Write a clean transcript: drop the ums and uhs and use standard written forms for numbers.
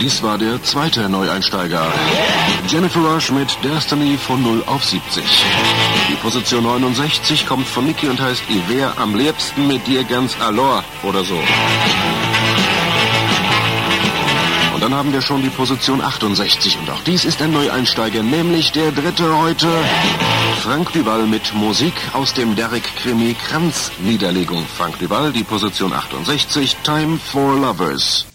Dies war der zweite Neueinsteiger. Jennifer Rush mit Destiny von 0 auf 70. Die Position 69 kommt von Niki und heißt "Ich wär am liebsten mit dir ganz alor" oder so. Und dann haben wir schon die Position 68 und auch dies ist ein Neueinsteiger, nämlich der dritte heute. Frank Duval mit Musik aus dem Derrick-Krimi Kranz-Niederlegung. Frank Duval, die Position 68, Time for Lovers.